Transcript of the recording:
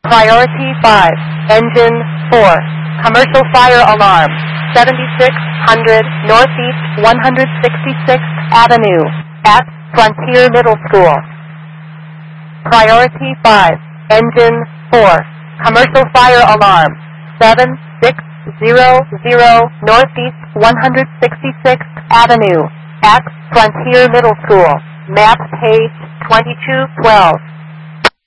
Priority 5, Engine 4, Commercial Fire Alarm, 7600 Northeast 166th Avenue, at Frontier Middle School. Priority 5, Engine 4, Commercial Fire Alarm, 7600 Northeast 166th Avenue, at Frontier Middle School. Map page 2212.